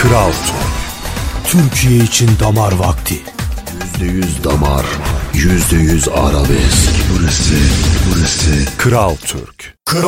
Kral Türk. Türkiye için damar vakti. %100 damar, %100 arabesk. Burası Kral Türk.